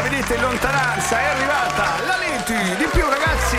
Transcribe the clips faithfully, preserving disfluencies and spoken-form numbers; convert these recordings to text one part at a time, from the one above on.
La vedete in lontananza, è arrivata la Leti, di più ragazzi.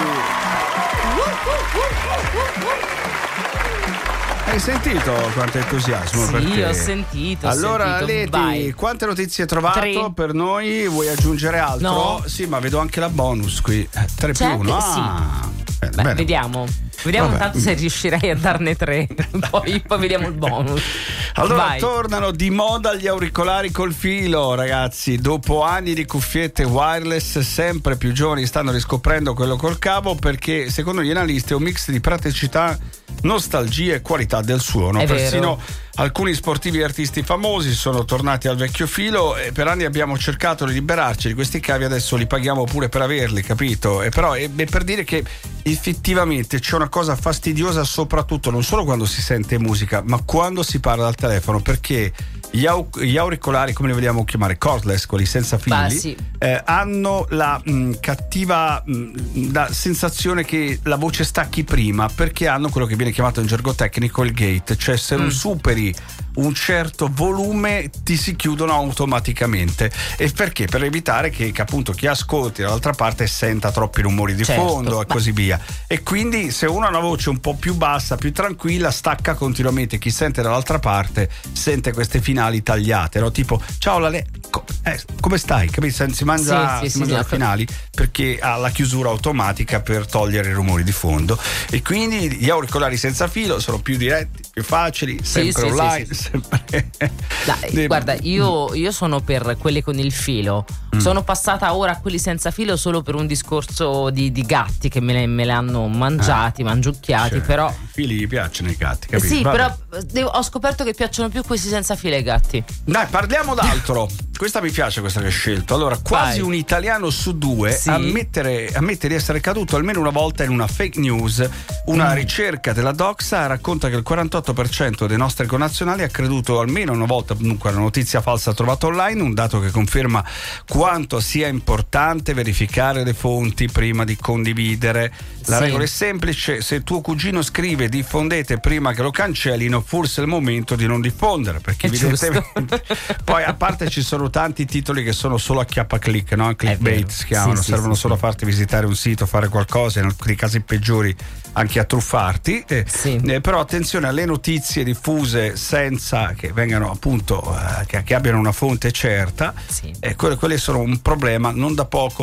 Hai sentito quanto entusiasmo? Sì, per te? ho sentito. Allora, ho sentito. Leti, Vai. quante notizie hai trovato Tre. per noi? Vuoi aggiungere altro? No. Sì, ma vedo anche la bonus qui. tre più C'è uno. anche- sì. Ah, bene, Beh, bene. vediamo. Vediamo Vabbè. intanto se riuscirai a darne tre. poi, poi vediamo il bonus. Allora Vai. tornano di moda gli auricolari col filo, ragazzi. Dopo anni di cuffiette wireless, sempre più giovani stanno riscoprendo quello col cavo, perché secondo gli analisti è un mix di praticità, nostalgia e qualità del suono. È Persino vero. alcuni sportivi e artisti famosi sono tornati al vecchio filo, e per anni abbiamo cercato di liberarci di questi cavi, adesso li paghiamo pure per averli, capito? E però è, è per dire che effettivamente c'è una cosa fastidiosa, soprattutto non solo quando si sente musica, ma quando si parla al telefono, perché gli, au- gli auricolari, come li vogliamo chiamare, cordless, quelli senza fili, Bah, sì. eh, hanno la mh, cattiva mh, la sensazione che la voce stacchi prima, perché hanno quello che viene chiamato in gergo tecnico il gate, cioè se non Mm. superi un certo volume ti si chiudono automaticamente. E perché? Per evitare che, che appunto chi ascolti dall'altra parte senta troppi rumori di Certo. fondo e Beh. così via. E quindi se uno ha una voce un po' più bassa, più tranquilla, stacca continuamente. Chi sente dall'altra parte sente queste finali tagliate, no? Tipo ciao Lale, co- eh, come stai? Capito? Si mangia, Sì, sì, si sì, mangia sì. le finali, perché ha la chiusura automatica per togliere i rumori di fondo. E quindi gli auricolari senza filo sono più diretti, più facili, sempre sì, sì, online, sì, sì. sempre. Dai, De- guarda, io, io sono per quelli con il filo. Mm. Sono passata ora a quelli senza filo solo per un discorso di, di gatti che me le, me le hanno mangiati, mangiucchiati, Cioè, però. i fili gli piacciono i gatti, capito? Sì, Vabbè. però devo- ho scoperto che piacciono più questi senza filo ai gatti. Dai, parliamo d'altro. Questa mi piace, questa che hai scelto. Allora, quasi Vai. un italiano su due Sì. ammettere, ammette di essere caduto almeno una volta in una fake news. Una Mm. ricerca della Doxa racconta che il quarantotto per cento dei nostri connazionali ha creduto almeno una volta, dunque, una notizia falsa trovata online, un dato che conferma quanto sia importante verificare le fonti prima di condividere. La Sì. regola è semplice: se tuo cugino scrive diffondete prima che lo cancellino, forse è il momento di non diffondere, perché È giusto. evidentemente poi, a parte, ci sono tanti titoli che sono solo a chiappa click, no? Clickbait vero. si chiamano, Sì, sì, servono sì, solo sì. a farti visitare un sito, fare qualcosa, in alcuni casi peggiori anche a truffarti. Eh, Sì. eh, però attenzione alle notizie diffuse senza che vengano appunto eh, che, che abbiano una fonte certa. Sì. Eh, quelle, quelle sono un problema non da poco.